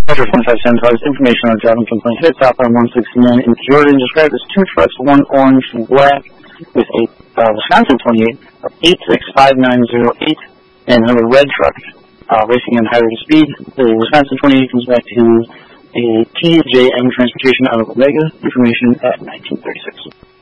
Roger, 2575, information on a driving complaint. Hit southbound 169 in Jordan. Described as two trucks, one orange and black, with a Wisconsin 28 of 865908, and another red truck racing at high rate of speed. The Wisconsin 28 comes back to a TJM transportation out of Omega. Information at 1936.